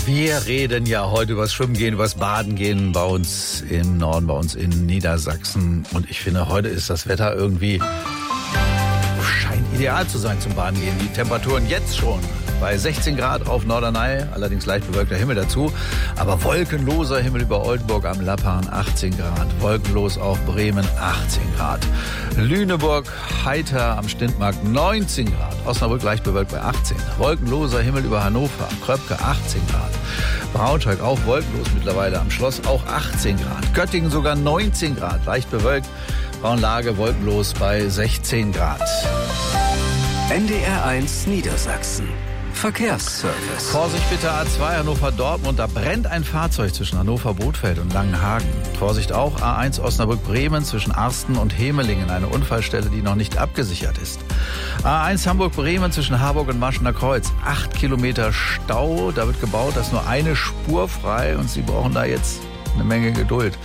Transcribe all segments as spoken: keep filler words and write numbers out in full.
Wir reden ja heute über das Schwimmen gehen, über das Baden gehen bei uns im Norden, bei uns in Niedersachsen. Und ich finde, heute ist das Wetter irgendwie, scheint ideal zu sein zum Baden gehen. Die Temperaturen jetzt schon bei sechzehn Grad auf Norderney, allerdings leicht bewölkter Himmel dazu. Aber wolkenloser Himmel über Oldenburg am Lappan, achtzehn Grad. Wolkenlos auch Bremen, achtzehn Grad. Lüneburg, heiter am Stintmark, neunzehn Grad. Osnabrück leicht bewölkt bei achtzehn. Wolkenloser Himmel über Hannover, am Kröpke, achtzehn Grad. Braunschweig auch wolkenlos mittlerweile, am Schloss auch achtzehn Grad. Göttingen sogar neunzehn Grad, leicht bewölkt. Braunlage wolkenlos bei sechzehn Grad. N D R eins Niedersachsen. Verkehrsservice. Vorsicht bitte A zwei Hannover-Dortmund, da brennt ein Fahrzeug zwischen Hannover-Bothfeld und Langenhagen. Vorsicht auch A eins Osnabrück-Bremen zwischen Arsten und Hemelingen, eine Unfallstelle, die noch nicht abgesichert ist. A eins Hamburg-Bremen zwischen Harburg und Maschener Kreuz, acht Kilometer Stau, da wird gebaut, da ist nur eine Spur frei und Sie brauchen da jetzt eine Menge Geduld.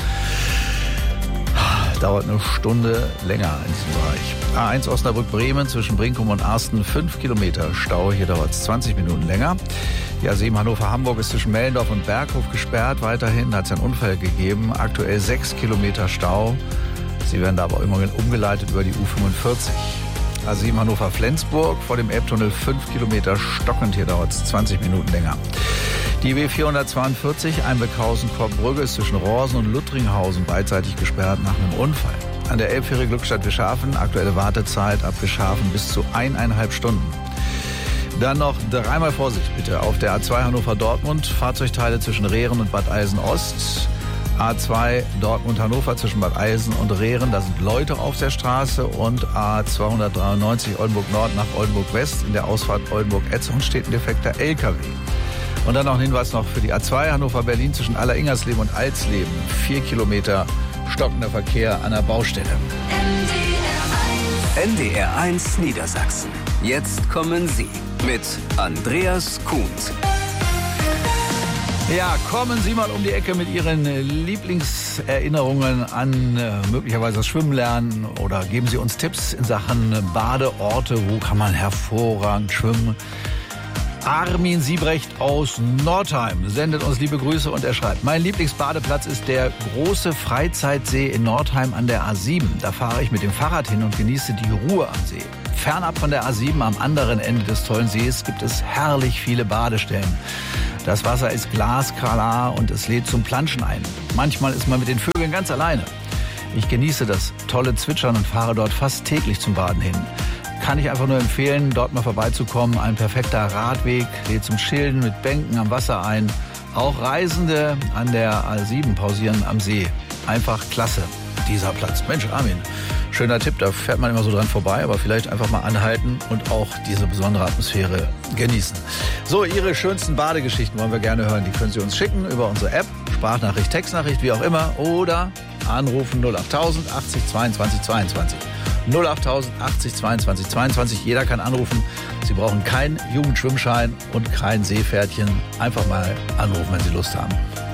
Dauert eine Stunde länger in diesem Bereich. A eins Osnabrück-Bremen zwischen Brinkum und Arsten, fünf Kilometer Stau. Hier dauert es zwanzig Minuten länger. Die A sieben Hannover-Hamburg ist zwischen Mellendorf und Berghof gesperrt. Weiterhin hat es einen Unfall gegeben. Aktuell sechs Kilometer Stau. Sie werden da aber immerhin umgeleitet über die U fünfundvierzig. A sieben Hannover-Flensburg vor dem Elbtunnel, fünf Kilometer stockend. Hier dauert es zwanzig Minuten länger. Die B vierhundertzweiundvierzig Einbeckhausen-Korbbrügge ist zwischen Rorsen und Luttringhausen beidseitig gesperrt nach einem Unfall. An der Elbfähre Glückstadt-Wischhafen, aktuelle Wartezeit ab Wischhafen bis zu eineinhalb Stunden. Dann noch dreimal Vorsicht bitte auf der A zwei Hannover-Dortmund, Fahrzeugteile zwischen Rehren und Bad Eisen-Ost. A zwei Dortmund-Hannover zwischen Bad Eisen und Rehren, da sind Leute auf der Straße. Und A zweihundertdreiundneunzig Oldenburg-Nord nach Oldenburg-West, in der Ausfahrt Oldenburg-Etzung steht ein defekter L K W. Und dann noch ein Hinweis noch für die A zwei Hannover-Berlin zwischen Aller-Ingersleben und Alsleben. Vier Kilometer stockender Verkehr an der Baustelle. N D R eins Niedersachsen. Jetzt kommen Sie mit Andreas Kuhns. Ja, kommen Sie mal um die Ecke mit Ihren Lieblingserinnerungen an äh, möglicherweise das Schwimmen lernen oder geben Sie uns Tipps in Sachen Badeorte. Wo kann man hervorragend schwimmen? Armin Siebrecht aus Nordheim sendet uns liebe Grüße und er schreibt: Mein Lieblingsbadeplatz ist der große Freizeitsee in Nordheim an der A sieben. Da fahre ich mit dem Fahrrad hin und genieße die Ruhe am See. Fernab von der A sieben am anderen Ende des tollen Sees gibt es herrlich viele Badestellen. Das Wasser ist glasklar und es lädt zum Planschen ein. Manchmal ist man mit den Vögeln ganz alleine. Ich genieße das tolle Zwitschern und fahre dort fast täglich zum Baden hin. Kann ich einfach nur empfehlen, dort mal vorbeizukommen. Ein perfekter Radweg lädt zum Chillen mit Bänken am Wasser ein. Auch Reisende an der A sieben pausieren am See. Einfach klasse, dieser Platz. Mensch, Armin, schöner Tipp, da fährt man immer so dran vorbei, aber vielleicht einfach mal anhalten und auch diese besondere Atmosphäre genießen. So, Ihre schönsten Badegeschichten wollen wir gerne hören. Die können Sie uns schicken über unsere App, Sprachnachricht, Textnachricht, wie auch immer, oder anrufen null achttausend achtzig zweiundzwanzig zweiundzwanzig. null achttausend achtzig zweiundzwanzig zweiundzwanzig. Jeder kann anrufen. Sie brauchen keinen Jugendschwimmschein und kein Seepferdchen. Einfach mal anrufen, wenn Sie Lust haben.